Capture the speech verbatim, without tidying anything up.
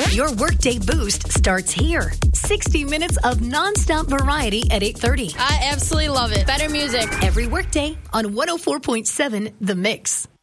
Your workday boost starts here. sixty minutes of nonstop variety at eight thirty. I absolutely love it. Better music. Every workday on one oh four point seven The Mix.